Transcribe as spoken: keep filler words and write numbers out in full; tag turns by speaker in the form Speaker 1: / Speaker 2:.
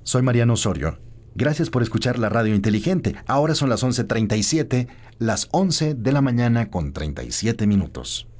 Speaker 1: Soy Mariano Osorio. Gracias por escuchar la radio inteligente. Ahora son las once treinta y siete, las once de la mañana con treinta y siete minutos.